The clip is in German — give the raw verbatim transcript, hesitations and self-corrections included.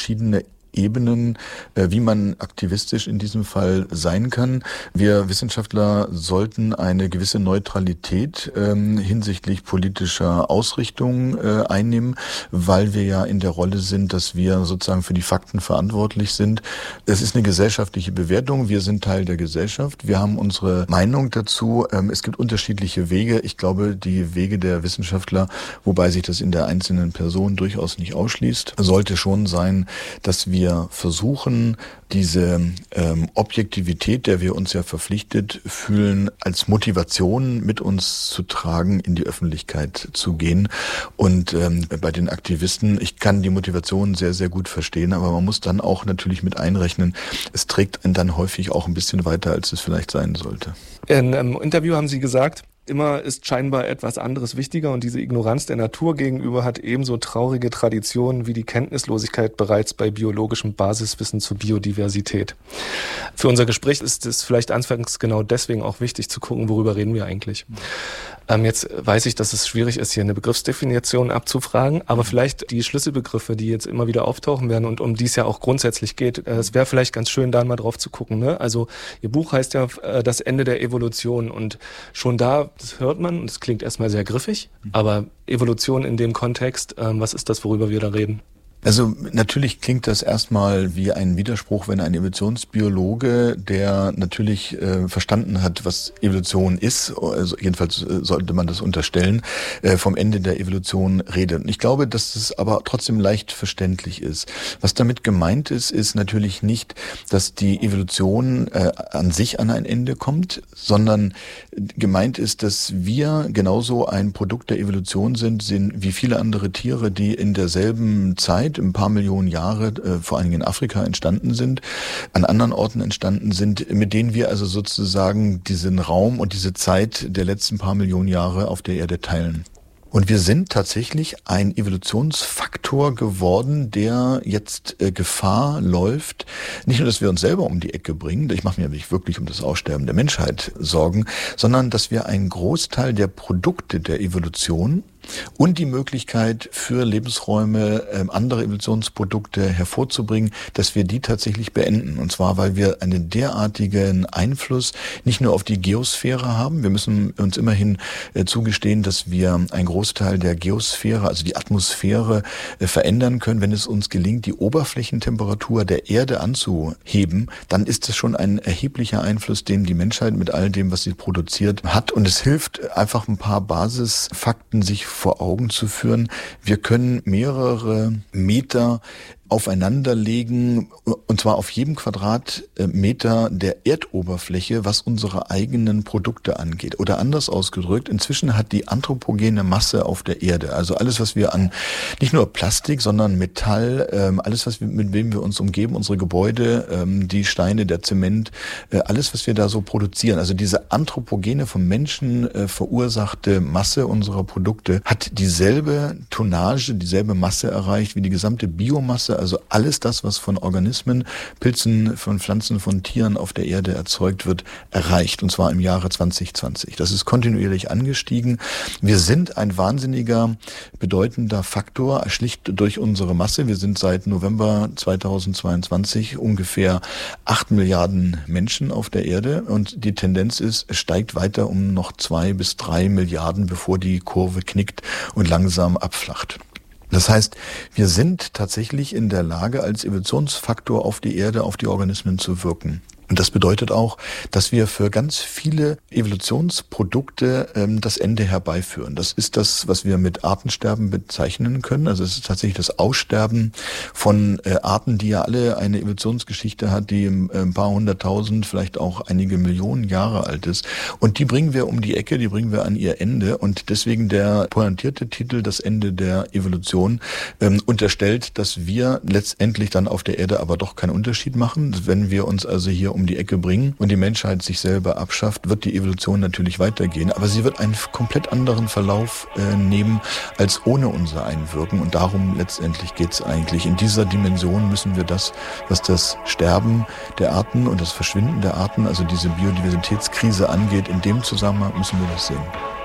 verschiedene Ebenen, wie man aktivistisch in diesem Fall sein kann. Wir Wissenschaftler sollten eine gewisse Neutralität ähm, hinsichtlich politischer Ausrichtung äh, einnehmen, weil wir ja in der Rolle sind, dass wir sozusagen für die Fakten verantwortlich sind. Es ist eine gesellschaftliche Bewertung. Wir sind Teil der Gesellschaft. Wir haben unsere Meinung dazu. Ähm, es gibt unterschiedliche Wege. Ich glaube, die Wege der Wissenschaftler, wobei sich das in der einzelnen Person durchaus nicht ausschließt, sollte schon sein, dass wir Wir versuchen, diese ähm, Objektivität, der wir uns ja verpflichtet fühlen, als Motivation mit uns zu tragen, in die Öffentlichkeit zu gehen. Und ähm, bei den Aktivisten, ich kann die Motivation sehr, sehr gut verstehen, aber man muss dann auch natürlich mit einrechnen, es trägt einen dann häufig auch ein bisschen weiter, als es vielleicht sein sollte. In einem Interview haben Sie gesagt, immer ist scheinbar etwas anderes wichtiger und diese Ignoranz der Natur gegenüber hat ebenso traurige Traditionen wie die Kenntnislosigkeit bereits bei biologischem Basiswissen zur Biodiversität. Für unser Gespräch ist es vielleicht anfangs genau deswegen auch wichtig zu gucken, worüber reden wir eigentlich. Ähm, jetzt weiß ich, dass es schwierig ist, hier eine Begriffsdefinition abzufragen, aber vielleicht die Schlüsselbegriffe, die jetzt immer wieder auftauchen werden und um die es ja auch grundsätzlich geht, äh, es wäre vielleicht ganz schön, da mal drauf zu gucken. Ne? Also Ihr Buch heißt ja äh, Das Ende der Evolution und schon da, das hört man und es klingt erstmal sehr griffig, aber Evolution in dem Kontext, ähm, was ist das, worüber wir da reden? Also natürlich klingt das erstmal wie ein Widerspruch, wenn ein Evolutionsbiologe, der natürlich äh, verstanden hat, was Evolution ist, also jedenfalls äh, sollte man das unterstellen, äh, vom Ende der Evolution redet. Ich glaube, dass es aber trotzdem leicht verständlich ist. Was damit gemeint ist, ist natürlich nicht, dass die Evolution äh, an sich an ein Ende kommt, sondern gemeint ist, dass wir genauso ein Produkt der Evolution sind, sind wie viele andere Tiere, die in derselben Zeit ein paar Millionen Jahre, äh, vor allen Dingen in Afrika entstanden sind, an anderen Orten entstanden sind, mit denen wir also sozusagen diesen Raum und diese Zeit der letzten paar Millionen Jahre auf der Erde teilen. Und wir sind tatsächlich ein Evolutionsfaktor geworden, der jetzt äh, Gefahr läuft. Nicht nur, dass wir uns selber um die Ecke bringen, ich mache mir nicht wirklich um das Aussterben der Menschheit Sorgen, sondern dass wir einen Großteil der Produkte der Evolution und die Möglichkeit für Lebensräume, äh, andere Evolutionsprodukte hervorzubringen, dass wir die tatsächlich beenden. Und zwar, weil wir einen derartigen Einfluss nicht nur auf die Geosphäre haben. Wir müssen uns immerhin äh, zugestehen, dass wir einen Großteil der Geosphäre, also die Atmosphäre, äh, verändern können. Wenn es uns gelingt, die Oberflächentemperatur der Erde anzuheben, dann ist das schon ein erheblicher Einfluss, den die Menschheit mit all dem, was sie produziert, hat. Und es hilft einfach ein paar Basisfakten, sich vor Augen zu führen. Wir können mehrere Meter aufeinander legen, und zwar auf jedem Quadratmeter der Erdoberfläche, was unsere eigenen Produkte angeht. Oder anders ausgedrückt, inzwischen hat die anthropogene Masse auf der Erde, also alles, was wir an, nicht nur Plastik, sondern Metall, alles, was wir, mit wem wir uns umgeben, unsere Gebäude, die Steine, der Zement, alles, was wir da so produzieren, also diese anthropogene, vom Menschen verursachte Masse unserer Produkte, hat dieselbe Tonnage, dieselbe Masse erreicht wie die gesamte Biomasse, also alles das, was von Organismen, Pilzen, von Pflanzen, von Tieren auf der Erde erzeugt wird, erreicht. Und zwar im Jahre zwanzig zwanzig. Das ist kontinuierlich angestiegen. Wir sind ein wahnsinniger, bedeutender Faktor, schlicht durch unsere Masse. Wir sind seit November zweitausendzweiundzwanzig ungefähr acht Milliarden Menschen auf der Erde. Und die Tendenz ist, es steigt weiter um noch zwei bis drei Milliarden, bevor die Kurve knickt und langsam abflacht. Das heißt, wir sind tatsächlich in der Lage, als Evolutionsfaktor auf die Erde, auf die Organismen zu wirken. Und das bedeutet auch, dass wir für ganz viele Evolutionsprodukte ähm, das Ende herbeiführen. Das ist das, was wir mit Artensterben bezeichnen können. Also es ist tatsächlich das Aussterben von äh, Arten, die ja alle eine Evolutionsgeschichte hat, die äh, ein paar hunderttausend, vielleicht auch einige Millionen Jahre alt ist. Und die bringen wir um die Ecke, die bringen wir an ihr Ende. Und deswegen der pointierte Titel, das Ende der Evolution, ähm, unterstellt, dass wir letztendlich dann auf der Erde aber doch keinen Unterschied machen. Wenn wir uns also hier um die Ecke bringen und die Menschheit sich selber abschafft, wird die Evolution natürlich weitergehen. Aber sie wird einen komplett anderen Verlauf äh, nehmen als ohne unser Einwirken. Und darum letztendlich geht es eigentlich. In dieser Dimension müssen wir das, was das Sterben der Arten und das Verschwinden der Arten, also diese Biodiversitätskrise angeht, in dem Zusammenhang müssen wir das sehen.